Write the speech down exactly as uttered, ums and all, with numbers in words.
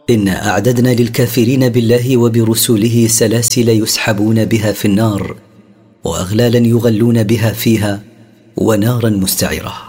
إنا أعددنا للكافرين بالله وبرسله سلاسل يسحبون بها في النار، وأغلالا يغلون بها فيها، ونارا مستعرة.